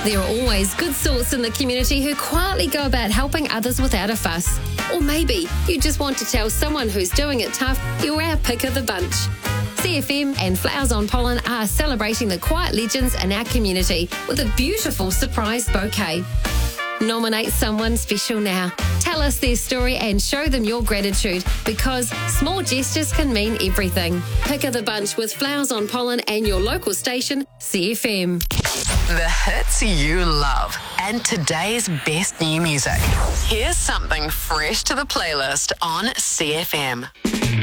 There are always good sorts in the community who quietly go about helping others without a fuss. Or maybe you just want to tell someone who's doing it tough you're our pick of the bunch. CFM and Flowers on Pollen are celebrating the quiet legends in our community with a beautiful surprise bouquet. Nominate someone special now. Tell us their story and show them your gratitude, because small gestures can mean everything. Pick of the bunch with Flowers on Pollen and your local station, CFM. The hits you love and today's best new music. Here's something fresh to the playlist on CFM.